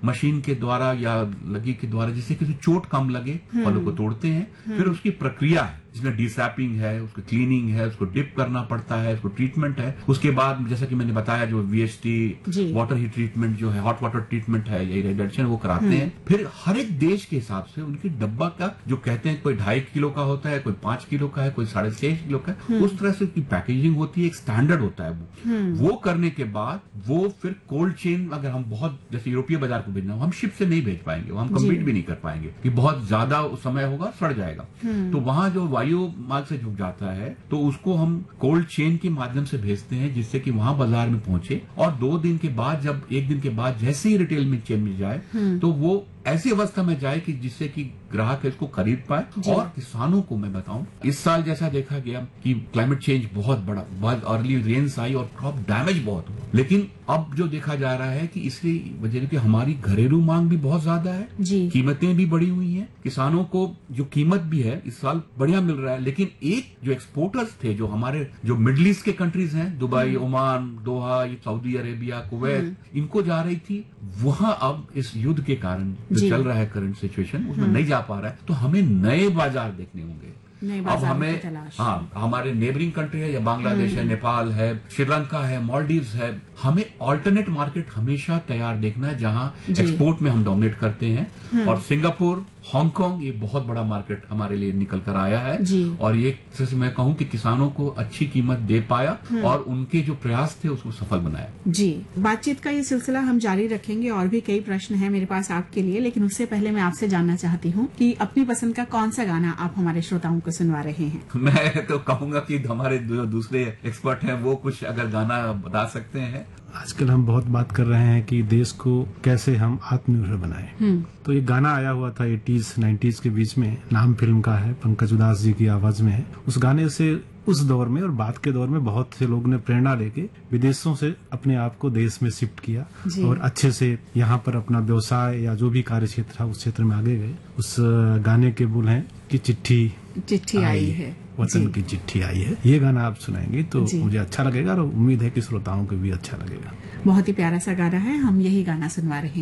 Machine के द्वारा या लगी के द्वारा, जिससे किसी चोट कम लगे, फलों को तोड़ते हैं। फिर उसकी प्रक्रिया है जिसमें डिसैपिंग है, उसको क्लीनिंग है, उसको डिप करना पड़ता है, उसको ट्रीटमेंट है। उसके बाद जैसा कि मैंने बताया जो VHT वाटर हीट ट्रीटमेंट जो है, हॉट वाटर ट्रीटमेंट है, ये रेडिएशन वो कराते हैं। फिर हर एक देश के हिसाब से उनकी डब्बा का जो कहते हैं, कोई 2.5 किलो का होता है, कोई 5 किलो का है, कोई 6.5 किलो का है, उस तरह से उसकी पैकेजिंग होती है, एक स्टैंडर्ड होता है वो करने के बाद वो फिर कोल्ड चेन, अगर हम बहुत जैसे यूरोपीय बाजार को भेजना, हम शिप से नहीं भेज पाएंगे, वो हम कम्पीट भी नहीं कर पाएंगे कि बहुत ज्यादा समय होगा, सड़ जाएगा। तो वहां जो वायु मार्ग से झुक जाता है तो उसको हम कोल्ड चेन के माध्यम से भेजते हैं, जिससे कि वहां बाजार में पहुंचे और 2 दिन के बाद, जब 1 दिन के बाद जैसे ही रिटेल में चेन में जाए तो वो ऐसी अवस्था में जाए कि जिससे कि ग्राहक इसको खरीद पाए। और किसानों को मैं बताऊं, इस साल जैसा देखा गया कि क्लाइमेट चेंज बहुत बड़ा, बहुत अर्ली रेन्स आई और क्रॉप डैमेज बहुत हुआ, लेकिन अब जो देखा जा रहा है कि इसलिए वजह कि हमारी घरेलू मांग भी बहुत ज्यादा है, कीमतें भी बढ़ी हुई हैं, किसानों को जो कीमत भी है इस साल बढ़िया मिल रहा है। लेकिन एक जो एक्सपोर्टर्स थे, जो हमारे जो मिडिल ईस्ट के कंट्रीज हैं, दुबई, ओमान, दोहा, सऊदी अरेबिया, कुवैत, इनको जा रही थी, वहां अब इस युद्ध के कारण जो चल रहा है करंट सिचुएशन, उसमें नहीं जा पा रहा है। तो हमें नए बाजार देखने होंगे। अब हमें हमारे नेबरिंग कंट्री है, या बांग्लादेश है, नेपाल है, श्रीलंका है, मालदीव्स है, हमें ऑल्टरनेट मार्केट हमेशा तैयार देखना है जहां एक्सपोर्ट में हम डोमिनेट करते हैं। और सिंगापुर, हांगकांग, ये बहुत बड़ा मार्केट हमारे लिए निकल कर आया है। और ये जैसे मैं कहूं कि किसानों को अच्छी कीमत दे पाया और उनके जो प्रयास थे उसको सफल बनाया। जी, बातचीत का ये सिलसिला हम जारी रखेंगे और भी कई प्रश्न हैं मेरे पास आपके लिए, लेकिन उससे पहले मैं आपसे जानना चाहती हूँ कि अपनी पसंद का कौन सा गाना आप हमारे श्रोताओं को सुनवा रहे हैं। मैं तो कहूंगा कि हमारे जो दूसरे एक्सपर्ट हैं वो कुछ अगर गाना बता सकते हैं। आजकल हम बहुत बात कर रहे हैं कि देश को कैसे हम आत्मनिर्भर बनाएं। तो ये गाना आया हुआ था 80s 90s के बीच में, नाम फिल्म का है, पंकज उधास जी की आवाज में है। उस गाने से उस दौर में और बाद के दौर में बहुत से लोग ने प्रेरणा लेके विदेशों से अपने आप को देश में शिफ्ट किया और अच्छे से यहाँ पर अपना व्यवसाय या जो भी कार्य क्षेत्र था उस क्षेत्र में आगे गए। उस गाने के बोल हैं कि चिट्ठी आई है, वतन की चिट्ठी आई है। ये गाना आप सुनाएंगे तो मुझे अच्छा लगेगा और उम्मीद है कि श्रोताओं को भी अच्छा लगेगा। बहुत ही प्यारा सा गाना है, हम यही गाना सुनवा रहे हैं।